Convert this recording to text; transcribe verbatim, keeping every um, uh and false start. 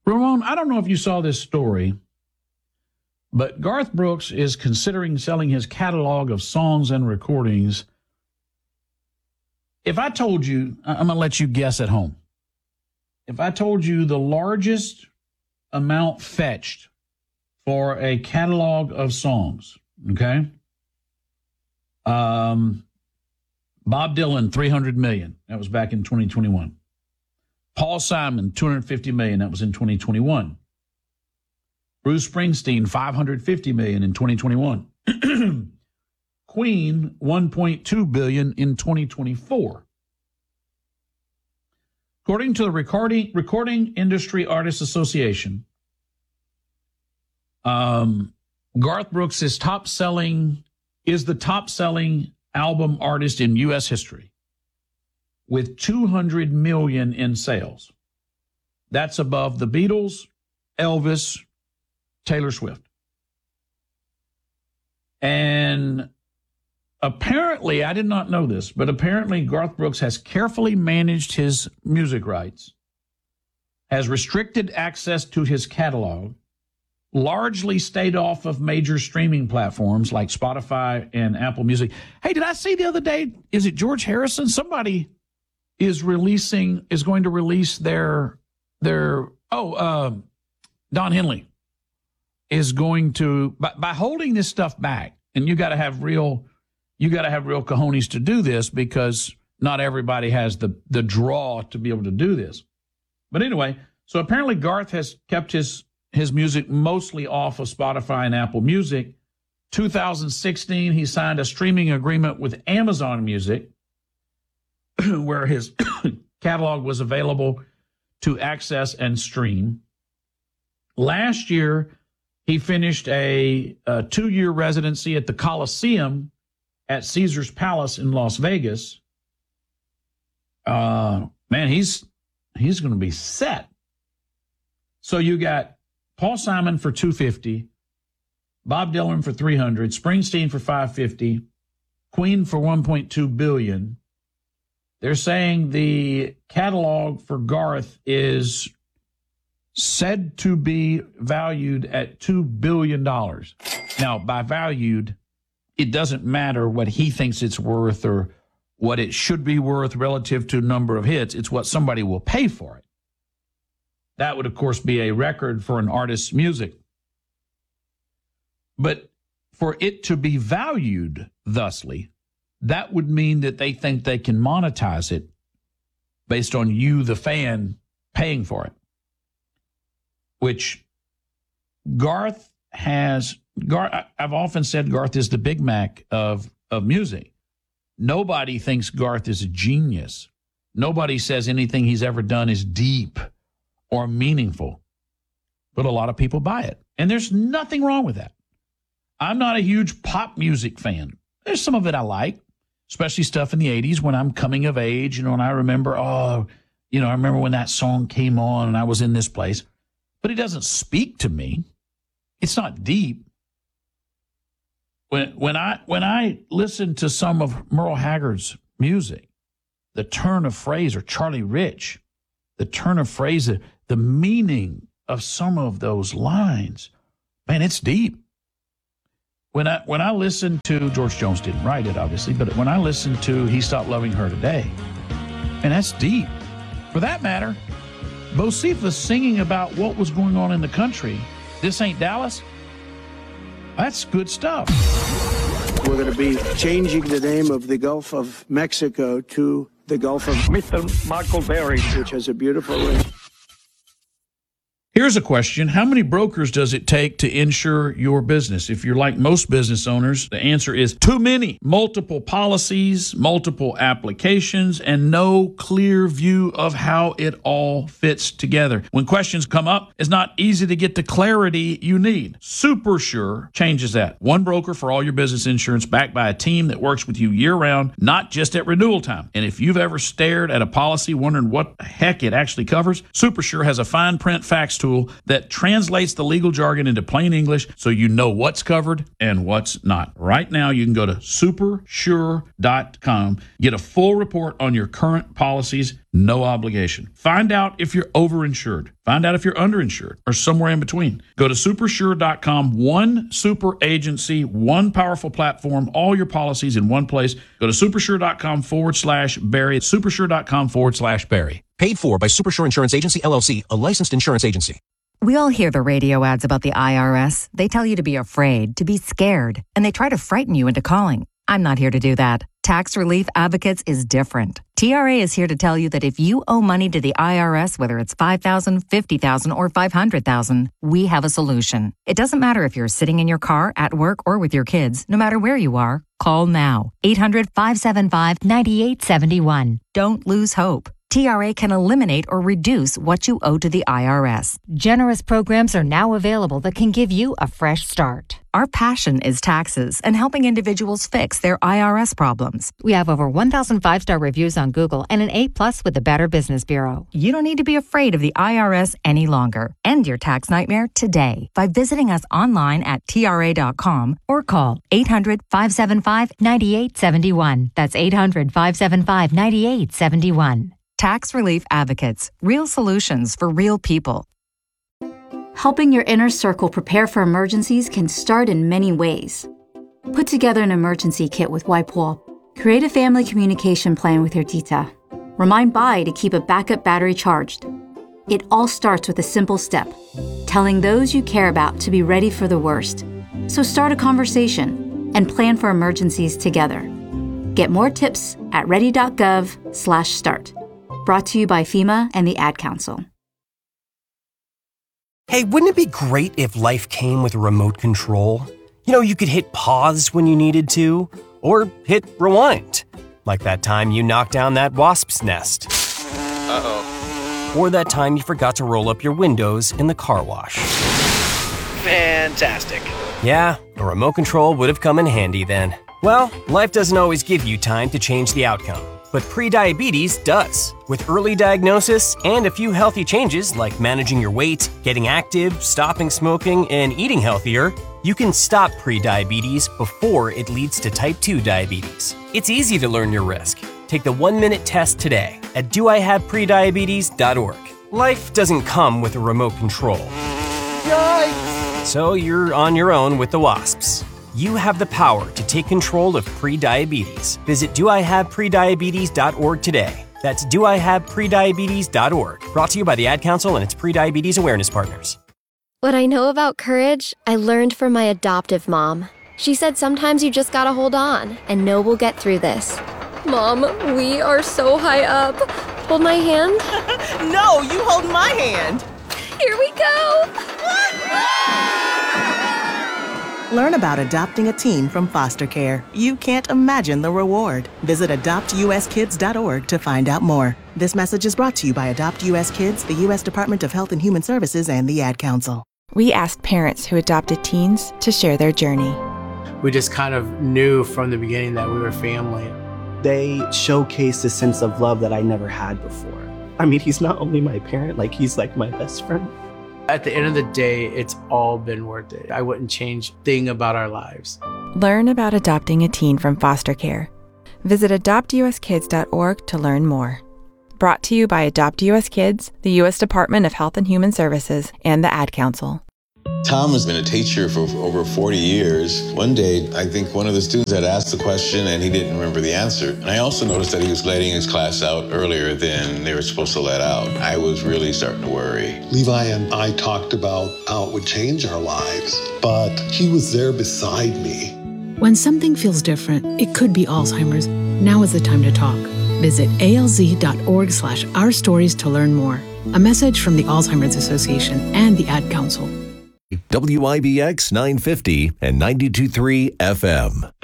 Ramon, I don't know if you saw this story, but Garth Brooks is considering selling his catalog of songs and recordings. If I told you, I'm going to let you guess at home. If I told you the largest amount fetched for a catalog of songs, okay? Um, Bob Dylan, three hundred million dollars. That was back in twenty twenty-one. Paul Simon, two hundred fifty million dollars. That was in twenty twenty-one. Bruce Springsteen, five hundred fifty million dollars in twenty twenty-one. Queen, one point two billion dollars in twenty twenty-four. According to the Recording, Recording Industry Artists Association, um, Garth Brooks is top selling, is the top selling album artist in U S history with two hundred million in sales. That's above the Beatles, Elvis, Taylor Swift. And apparently, I did not know this, but apparently Garth Brooks has carefully managed his music rights, has restricted access to his catalog, largely stayed off of major streaming platforms like Spotify and Apple Music. Hey, did I see the other day, is it George Harrison? Somebody is releasing, is going to release their, their oh, uh, Don Henley is going to, by, by holding this stuff back, and you got to have real... You got to have real cojones to do this because not everybody has the, the draw to be able to do this. But anyway, so apparently Garth has kept his, his music mostly off of Spotify and Apple Music. two thousand sixteen, he signed a streaming agreement with Amazon Music where his catalog was available to access and stream. Last year, he finished a, a two-year residency at the Coliseum at Caesar's Palace in Las Vegas. Uh, man, he's he's going to be set. So you got Paul Simon for two hundred fifty, Bob Dylan for three hundred, Springsteen for five hundred fifty, Queen for one point two billion. They're saying the catalog for Garth is said to be valued at two billion dollars. Now, by valued, it doesn't matter what he thinks it's worth or what it should be worth relative to number of hits. It's what somebody will pay for it. That would, of course, be a record for an artist's music. But for it to be valued thusly, that would mean that they think they can monetize it based on you, the fan, paying for it. Which Garth has... Garth, I've often said Garth is the Big Mac of, of music. Nobody thinks Garth is a genius. Nobody says anything he's ever done is deep or meaningful. But a lot of people buy it. And there's nothing wrong with that. I'm not a huge pop music fan. There's some of it I like, especially stuff in the eighties when I'm coming of age. You know, and I remember, oh, you know, I remember when that song came on and I was in this place. But it doesn't speak to me. It's not deep. When when I when I listen to some of Merle Haggard's music, the turn of phrase, or Charlie Rich, the turn of phrase, the, the meaning of some of those lines, man, it's deep. When I when I listen to, George Jones didn't write it, obviously, but when I listen to He Stopped Loving Her Today, and that's deep. For that matter, Bocephus singing about what was going on in the country, This Ain't Dallas, that's good stuff. We're going to be changing the name of the Gulf of Mexico to the Gulf of Mister Michael Berry, which has a beautiful ring. Here's a question. How many brokers does it take to insure your business? If you're like most business owners, the answer is too many. Multiple policies, multiple applications, and no clear view of how it all fits together. When questions come up, it's not easy to get the clarity you need. SuperSure changes that. One broker for all your business insurance, backed by a team that works with you year-round, not just at renewal time. And if you've ever stared at a policy wondering what the heck it actually covers, SuperSure has a fine print facts tool tool that translates the legal jargon into plain English so you know what's covered and what's not. Right now, you can go to super sure dot com, get a full report on your current policies, no obligation. Find out if you're overinsured. Find out if you're underinsured or somewhere in between. Go to super sure dot com, one super agency, one powerful platform, all your policies in one place. Go to super sure dot com forward slash Barry, super sure dot com forward slash Barry. Paid for by Supersure Insurance Agency, L L C, a licensed insurance agency. We all hear the radio ads about the I R S. They tell you to be afraid, to be scared, and they try to frighten you into calling. I'm not here to do that. Tax Relief Advocates is different. T R A is here to tell you that if you owe money to the I R S, whether it's five thousand dollars, fifty thousand dollars, or five hundred thousand dollars, we have a solution. It doesn't matter if you're sitting in your car, at work, or with your kids. No matter where you are, call now. eight hundred, five seven five, nine eight seven one. Don't lose hope. T R A can eliminate or reduce what you owe to the I R S. Generous programs are now available that can give you a fresh start. Our passion is taxes and helping individuals fix their I R S problems. We have over one thousand five-star reviews on Google and an A plus with the Better Business Bureau. You don't need to be afraid of the I R S any longer. End your tax nightmare today by visiting us online at T R A dot com or call eight hundred, five seven five, nine eight seven one. That's eight hundred, five seven five, nine eight seven one. Tax Relief Advocates. Real solutions for real people. Helping your inner circle prepare for emergencies can start in many ways. Put together an emergency kit with WipeWall. Create a family communication plan with your tita. Remind Bai to keep a backup battery charged. It all starts with a simple step, telling those you care about to be ready for the worst. So start a conversation and plan for emergencies together. Get more tips at ready.gov slash start. Brought to you by FEMA and the Ad Council. Hey, wouldn't it be great if life came with a remote control? You know, you could hit pause when you needed to, or hit rewind. Like that time you knocked down that wasp's nest. Uh-oh. Or that time you forgot to roll up your windows in the car wash. Fantastic. Yeah, a remote control would have come in handy then. Well, life doesn't always give you time to change the outcome. But prediabetes does. With early diagnosis and a few healthy changes like managing your weight, getting active, stopping smoking, and eating healthier, you can stop prediabetes before it leads to type two diabetes. It's easy to learn your risk. Take the one-minute test today at do I have prediabetes dot org. Life doesn't come with a remote control. Yikes! So you're on your own with the wasps. You have the power to take control of prediabetes. Visit do I have prediabetes dot org today. That's do I have prediabetes dot org. Brought to you by the Ad Council and its prediabetes awareness partners. What I know about courage, I learned from my adoptive mom. She said sometimes you just gotta hold on and know we'll get through this. Mom, we are so high up. Hold my hand. No, you hold my hand. Here we go. Learn about adopting a teen from foster care. You can't imagine the reward. Visit adopt u s kids dot org to find out more. This message is brought to you by Adopt U S Kids, the U S Department of Health and Human Services, and the Ad Council. We asked parents who adopted teens to share their journey. We just kind of knew from the beginning that we were family. They showcased a sense of love that I never had before. I mean, he's not only my parent, like he's like my best friend. At the end of the day, it's all been worth it. I wouldn't change a thing about our lives. Learn about adopting a teen from foster care. Visit adopt u s kids dot org to learn more. Brought to you by Adopt U S Kids, the U S Department of Health and Human Services, and the Ad Council. Tom has been a teacher for over forty years. One day, I think one of the students had asked the question and he didn't remember the answer. And I also noticed that he was letting his class out earlier than they were supposed to let out. I was really starting to worry. Levi and I talked about how it would change our lives, but he was there beside me. When something feels different, it could be Alzheimer's. Now is the time to talk. Visit A L Z dot org slash our stories to learn more. A message from the Alzheimer's Association and the Ad Council. W I B X nine fifty and ninety-two point three F M.